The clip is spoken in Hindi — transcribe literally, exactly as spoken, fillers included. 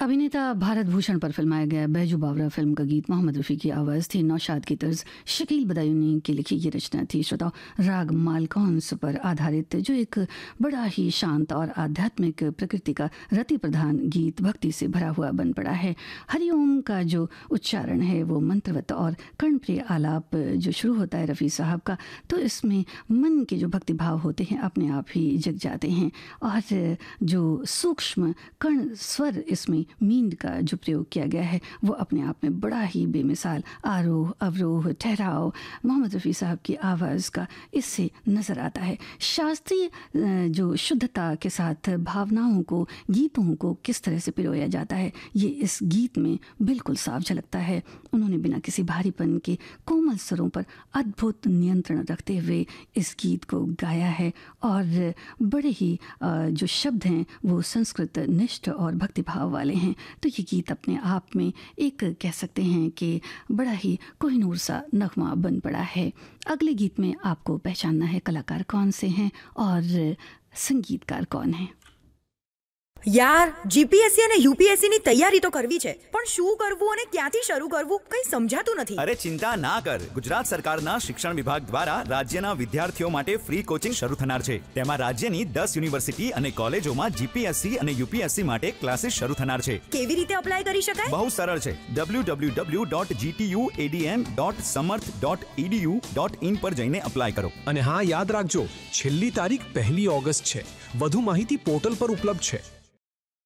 अभिनेता भारत भूषण पर फिल्माया गया बैजू बावरा फिल्म का गीत मोहम्मद रफ़ी की आवाज़ थी। नौशाद की तर्ज शकील बदायूनी की लिखी ये रचना थी। श्रोताओ, राग मालकौंस पर आधारित जो एक बड़ा ही शांत और आध्यात्मिक प्रकृति का रति प्रधान गीत भक्ति से भरा हुआ बन पड़ा है। हरिओम का जो उच्चारण है वो मंत्रवत और कर्णप्रिय आलाप जो शुरू होता है रफ़ी साहब का, तो इसमें मन के जो भक्ति भाव होते हैं अपने आप ही जग जाते हैं। और जो सूक्ष्म कर्ण स्वर इसमें मींड का जो प्रयोग किया गया है वो अपने आप में बड़ा ही बेमिसाल आरोह अवरोह ठहराव मोहम्मद रफ़ी साहब की आवाज़ का इससे नज़र आता है। शास्त्रीय जो शुद्धता के साथ भावनाओं को, गीतों को किस तरह से पिरोया जाता है ये इस गीत में बिल्कुल साफ झलकता है। उन्होंने बिना किसी भारीपन के कोमल स्वरों पर अद्भुत नियंत्रण रखते हुए इस गीत को गाया है। और बड़े ही जो शब्द हैं वो संस्कृत निष्ठ और भक्तिभाव वाले हैं। तो ये गीत अपने आप में एक कह सकते हैं कि बड़ा ही कोहिनूर सा नगमा बन पड़ा है। अगले गीत में आपको पहचानना है कलाकार कौन से हैं और संगीतकार कौन है। યાર જીપીએસસી અને યુપીએસસી ની તૈયારી તો કરવી છે, પણ શું કરવું અને ક્યાંથી શરૂ કરવું કંઈ સમજાતું નથી। અરે ચિંતા ના કર, ગુજરાત સરકારના શિક્ષણ વિભાગ દ્વારા રાજ્યના વિદ્યાર્થીઓ માટે ફ્રી કોચિંગ શરૂ થનાર છે। તેમાં રાજ્યની દસ યુનિવર્સિટી અને કોલેજોમાં જીપીએસસી અને યુપીએસસી માટે ક્લાસીસ શરૂ થનાર છે। કેવી રીતે અપ્લાય કરી શકાય? બહુ સરળ છે। W W W dot G T U એ ડી એમ ડોટ સમર્થ dot E D U dot in પર જઈને અપ્લાય કરો। અને હા, યાદ રાખજો, છેલ્લી તારીખ પહેલી ઓગસ્ટ છે। વધુ માહિતી પોર્ટલ પર ઉપલબ્ધ છે।